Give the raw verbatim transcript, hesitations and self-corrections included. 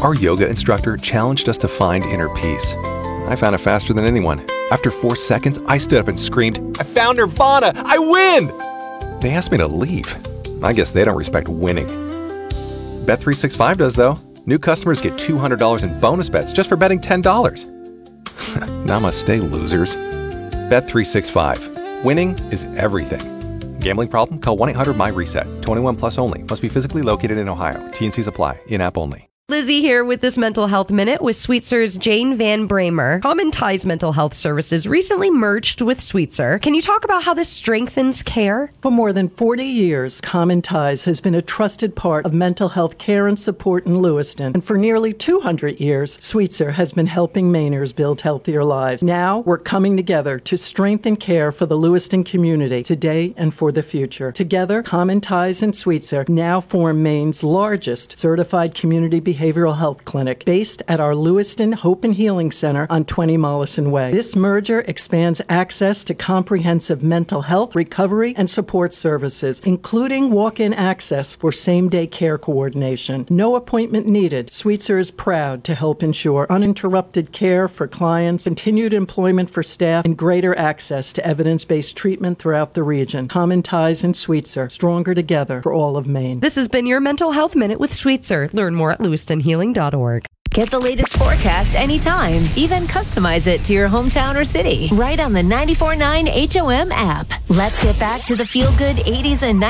Our yoga instructor challenged us to find inner peace. I found it faster than anyone. After four seconds, I stood up and screamed, "I found Nirvana! I win!" They asked me to leave. I guess they don't respect winning. Bet three sixty-five does, though. New customers get two hundred dollars in bonus bets just for betting ten dollars. Namaste, losers. Bet three sixty-five. Winning is everything. Gambling problem? Call one eight hundred my reset. twenty-one plus only. Must be physically located in Ohio. T and Cs apply. In-app only. Lizzie here with this Mental Health Minute with Sweetzer's Jane Van Bramer. Common Ties Mental Health Services recently merged with Sweetzer. Can you talk about how this strengthens care? For more than forty years, Common Ties has been a trusted part of mental health care and support in Lewiston. And for nearly two hundred years, Sweetzer has been helping Mainers build healthier lives. Now, we're coming together to strengthen care for the Lewiston community today and for the future. Together, Common Ties and Sweetzer now form Maine's largest certified community behavioral health clinic based at our Lewiston Hope and Healing Center on twenty Mollison Way. This merger expands access to comprehensive mental health, recovery, and support services, including walk-in access for same-day care coordination. No appointment needed. Sweetzer is proud to help ensure uninterrupted care for clients, continued employment for staff, and greater access to evidence-based treatment throughout the region. Common Ties and Sweetzer, stronger together for all of Maine. This has been your Mental Health Minute with Sweetzer. Learn more at lewiston healing dot org. Get the latest forecast anytime. Even customize it to your hometown or city. Right on the ninety-four point nine H O M app. Let's get back to the feel-good eighties and nineties.